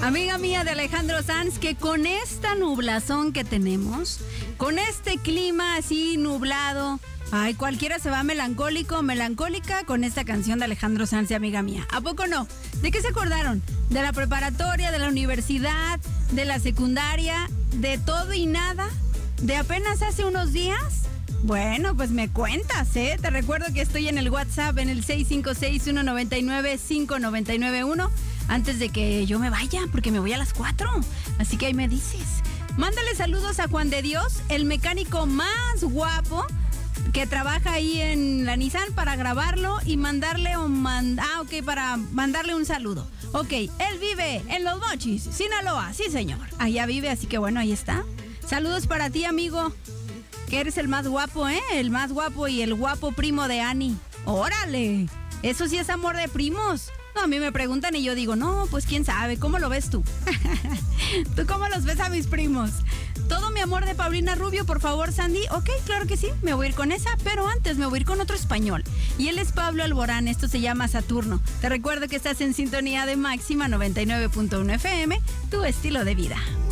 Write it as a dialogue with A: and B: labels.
A: Amiga mía de Alejandro Sanz, que con esta nublazón que tenemos, con este clima así nublado, ay, cualquiera se va melancólico, melancólica con esta canción de Alejandro Sanz, amiga mía. ¿A poco no? ¿De qué se acordaron? ¿De la preparatoria, de la universidad, de la secundaria, de todo y nada? ¿De apenas hace unos días? Bueno, pues me cuentas, ¿eh? Te recuerdo que estoy en el WhatsApp en el 656-199-5991 antes de que yo me vaya, porque me voy a las 4. Así que ahí me dices. Mándale saludos a Juan de Dios, el mecánico más guapo que trabaja ahí en la Nissan, para grabarlo y mandarle para mandarle un saludo. Ok, él vive en Los Mochis, Sinaloa, sí señor. Allá vive, así que bueno, ahí está. Saludos para ti, amigo, que eres el más guapo, ¿eh? El más guapo y el guapo primo de Ani. ¡Órale! Eso sí es amor de primos. No, a mí me preguntan y yo digo, no, pues quién sabe, ¿cómo lo ves tú? ¿Tú cómo los ves a mis primos? Todo mi amor de Paulina Rubio, por favor, Sandy. Ok, claro que sí, me voy a ir con esa, pero antes me voy a ir con otro español. Y él es Pablo Alborán, esto se llama Saturno. Te recuerdo que estás en sintonía de Máxima 99.1 FM, tu estilo de vida.